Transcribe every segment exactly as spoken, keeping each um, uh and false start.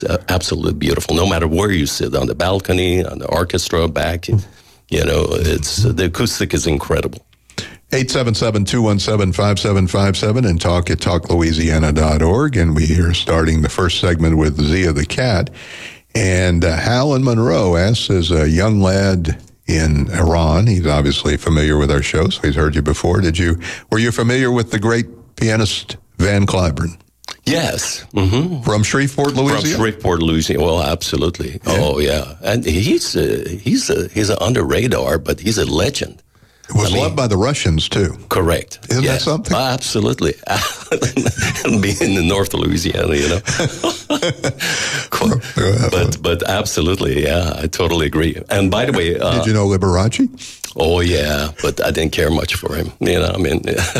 uh, absolutely beautiful. No matter where you sit, on the balcony, on the orchestra, back, you know, it's uh, the acoustic is incredible. eight seven seven, two one seven, five seven five seven and talk at talk louisiana dot org. And we are starting the first segment with Zia the Cat. And uh, Hal in Monroe asks, as a young lad in Iran, he's obviously familiar with our show, so he's heard you before. Did you, were you familiar with the great pianist Van Cliburn? Yes. Mm-hmm. From Shreveport, Louisiana? From Shreveport, Louisiana. Well, absolutely. Yeah. Oh, yeah. And he's uh, he's a, he's a under radar, but he's a legend. It was I mean, loved by the Russians, too. Correct. Isn't yes. that something? Uh, absolutely. Being in North Louisiana, you know. but but absolutely, yeah, I totally agree. And by the way... Uh, Did you know Liberace? Oh, yeah, but I didn't care much for him. You know, I mean,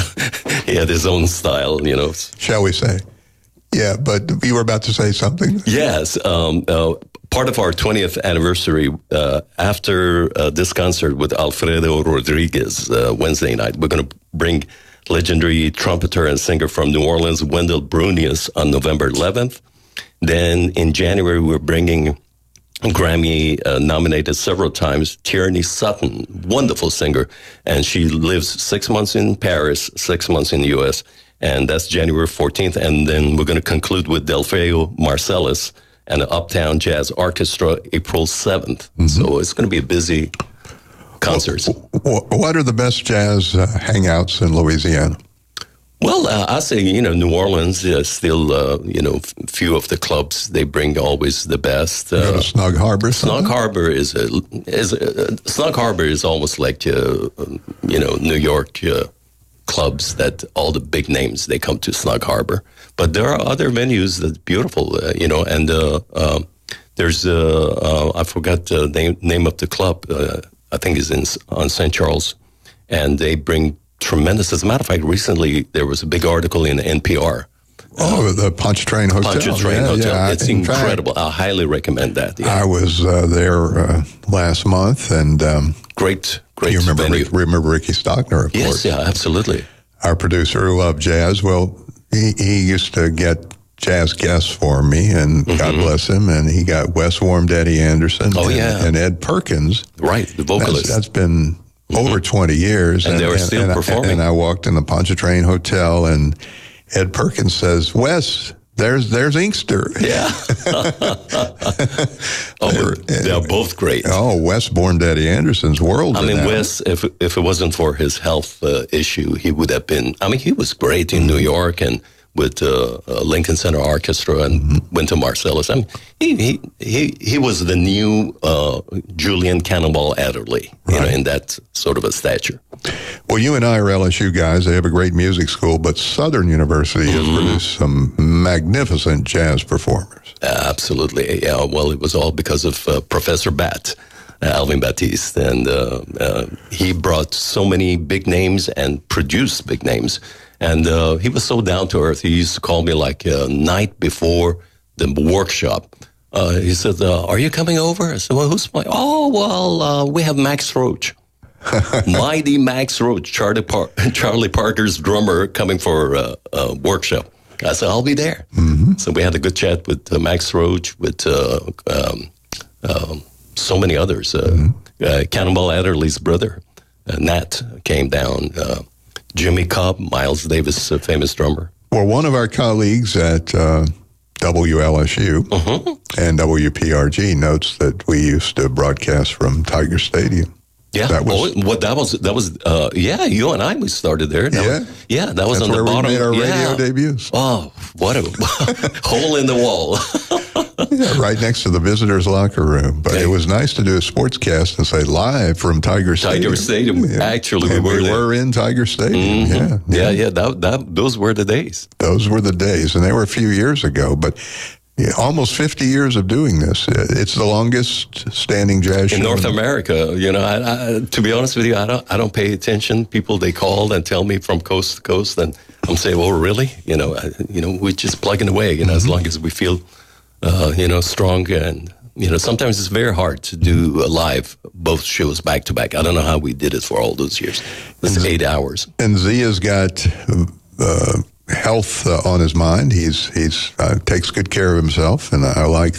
he had his own style, you know. Shall we say? Yeah, but you were about to say something? Yes. Um, uh, part of our twentieth anniversary, uh, after uh, this concert with Alfredo Rodriguez uh, Wednesday night, we're going to bring legendary trumpeter and singer from New Orleans, Wendell Brunius, on November eleventh. Then in January, we're bringing Grammy uh, nominated several times, Tierney Sutton, wonderful singer. And she lives six months in Paris, six months in the U S, and that's January fourteenth. And then we're going to conclude with Delfeo Marcellus and the Uptown Jazz Orchestra April seventh. Mm-hmm. So it's going to be a busy concert. What are the best jazz uh, hangouts in Louisiana? Well, uh, I say, you know, New Orleans is still, uh, you know, f- few of the clubs, they bring always the best. Uh, Snug Harbor? Snug Harbor is, a, is a, Snug Harbor is almost like, uh, you know, New York uh, clubs that all the big names, they come to Snug Harbor. But there are other venues that's beautiful, uh, you know, and uh, uh, there's, uh, uh, I forgot the name, name of the club, uh, I think is in on Saint Charles, and they bring tremendous. As a matter of fact, recently there was a big article in N P R. Oh, uh, the Pontchartrain Hotel. Pontchartrain yeah, Hotel. Yeah. It's in incredible. Fact, I highly recommend that. Yeah. I was uh, there uh, last month, and um, great, great. You remember, venue. Rick, remember Ricky Stockner, of yes, course. Yes, yeah, absolutely. Our producer who loved jazz. Well, he, he used to get jazz guests for me, and mm-hmm. God bless him. And he got Wes Warm, Daddy Anderson, oh, and, yeah. and Ed Perkins. Right, the vocalist. That's, that's been over twenty years. And, and they were still and, performing. And I walked in the Pontchartrain Hotel, and Ed Perkins says, Wes, there's there's Inkster. Yeah. oh, they're both great. Oh, Wes Born Daddy Anderson's world. I mean, now. Wes, if if it wasn't for his health uh, issue, he would have been, I mean, he was great in mm-hmm. New York and with uh, uh, Lincoln Center Orchestra and mm-hmm. Wynton Marsalis. I mean, he, he, he, he was the new uh, Julian Cannonball Adderley, right. you know, in that sort of a stature. Well, you and I are L S U guys. They have a great music school, but Southern University mm-hmm. has produced some magnificent jazz performers. Uh, absolutely. Yeah, well, it was all because of uh, Professor Bat. Uh, Alvin Batiste, and uh, uh, he brought so many big names and produced big names, and uh, he was so down to earth. He used to call me like a night before the workshop. Uh, he said, uh, "Are you coming over?" I said, "Well, who's my?" "Oh, well, uh, we have Max Roach, mighty Max Roach, Charlie, Par- Charlie Parker's drummer, coming for uh, a workshop." I said, "I'll be there." Mm-hmm. So we had a good chat with uh, Max Roach, with. Uh, um, um, So many others. Uh, mm-hmm. uh, Cannonball Adderley's brother, uh, Nat, came down. Uh, Jimmy Cobb, Miles Davis, a famous drummer. Well, one of our colleagues at uh, W L S U mm-hmm. and W P R G notes that we used to broadcast from Tiger Stadium. Yeah, that was oh, what that was. That was. Uh, yeah, you and I we started there. That yeah, was, yeah, that was That's on where the bottom. We made our yeah. radio debuts. Oh, what a hole in the wall. Yeah, right next to the visitors' locker room. But yeah. It was nice to do a sportscast and say live from Tiger Stadium. Tiger Stadium. Yeah. Actually, we and were we there. were in Tiger Stadium. Mm-hmm. Yeah, yeah, yeah. yeah that, that, those were the days. Those were the days, and they were a few years ago. But yeah, almost fifty years of doing this. It's the longest standing jazz show in North America. You know, I, I, to be honest with you, I don't, I don't pay attention. People, they call and tell me from coast to coast, and I'm saying, "Well, really?" You know, I, you know, we're just plugging away. You know, mm-hmm. as long as we feel. Uh, you know, strong, and, you know, sometimes it's very hard to do a live, both shows back to back. I don't know how we did it for all those years. It's eight hours. And Zia's got uh, health uh, on his mind. He's he's uh, takes good care of himself, and I like